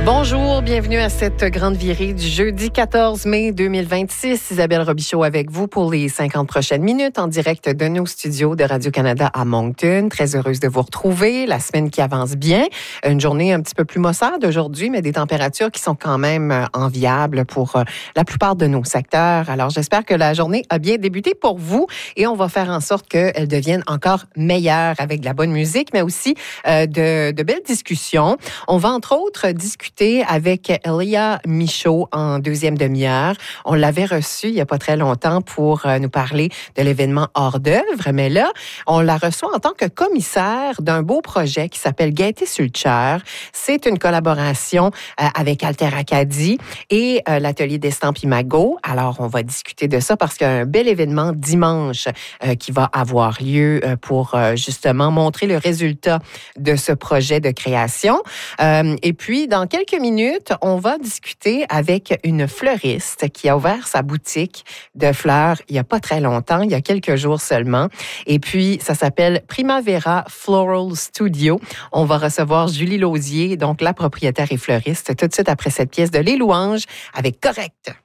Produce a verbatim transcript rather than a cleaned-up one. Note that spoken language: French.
Bonjour, bienvenue à cette grande virée du jeudi quatorze mai deux mille vingt-six. Isabelle Robichaud avec vous pour les cinquante prochaines minutes en direct de nos studios de Radio-Canada à Moncton. Très heureuse de vous retrouver. La semaine qui avance bien. Une journée un petit peu plus maussade aujourd'hui, mais des températures qui sont quand même enviables pour la plupart de nos secteurs. Alors, j'espère que la journée a bien débuté pour vous et on va faire en sorte qu'elle devienne encore meilleure avec de la bonne musique, mais aussi euh, de, de belles discussions. On va entre autres discuter avec Elia Michaud en deuxième demi-heure. On l'avait reçue il n'y a pas très longtemps pour nous parler de l'événement Hors d'œuvre, mais là, on la reçoit en tant que commissaire d'un beau projet qui s'appelle Gaieté sur le Chair. C'est une collaboration euh, avec Alter Acadie et euh, l'atelier d'Estampes Imago. Alors, on va discuter de ça parce qu'il y a un bel événement dimanche euh, qui va avoir lieu euh, pour euh, justement montrer le résultat de ce projet de création. Euh, et puis, dans quelques minutes, on va discuter avec une fleuriste qui a ouvert sa boutique de fleurs il n'y a pas très longtemps, il y a quelques jours seulement. Et puis, ça s'appelle Primavera Floral Studio. On va recevoir Julie Lausier, donc la propriétaire et fleuriste, tout de suite après cette pièce de Les Louanges avec Correct.